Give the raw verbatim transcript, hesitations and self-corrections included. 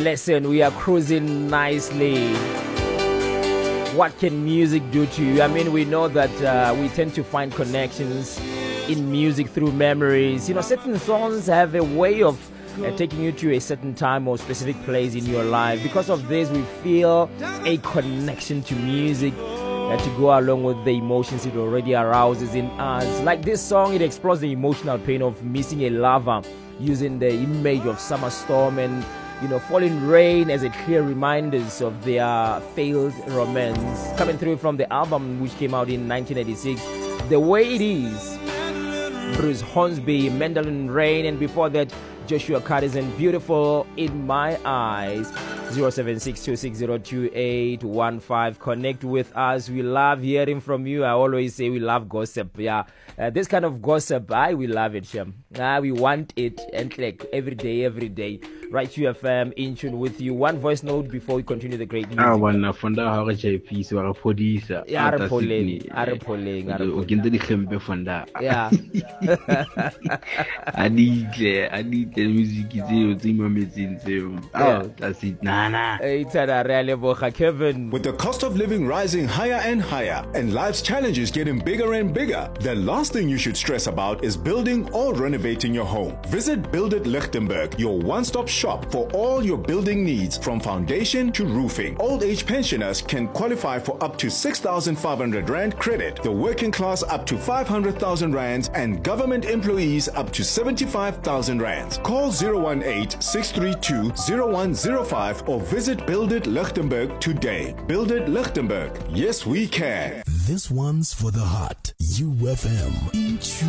Listen, we are cruising nicely. What can music do to you? I mean, we know that uh, we tend to find connections in music through memories. You know, certain songs have a way of uh, taking you to a certain time or specific place in your life. Because of this, we feel a connection to music uh, to go along with the emotions it already arouses in us. Like this song, it explores the emotional pain of missing a lover, using the image of summer storm and, you know, falling rain as a clear reminders of their failed romance. Coming through from the album which came out in nineteen eighty-six, The Way It Is, Bruce Hornsby, Mandolin Rain, and before that, Joshua Carter's Beautiful in My Eyes. zero seven six two six zero two eight one five. Connect with us. We love hearing from you. I always say we love gossip. Yeah, uh, this kind of gossip, I we love it, Shem. Uh, we want it and like every day, every day. Right to F M, in tune with you. One voice note before we continue the great music. Ah, one from the Hara J P, so our producer. Yeah, are polling, are polling, are polling. The Kembe from that. Yeah. I need, I need the music. Is zero. Oh, that's it. Nah, nah. Kevin. With the cost of living rising higher and higher and life's challenges getting bigger and bigger, the last thing you should stress about is building or renovating your home. Visit Build It Lichtenberg, your one-stop shop for all your building needs, from foundation to roofing. Old age pensioners can qualify for up to six thousand five hundred rand credit, the working class up to five hundred thousand rands, and government employees up to seventy-five thousand rands. Call zero one eight, six three two, zero one zero five or visit Build It Lichtenberg today. Build It Lichtenberg. Yes, we can. This one's for the heart. U F M. In tune.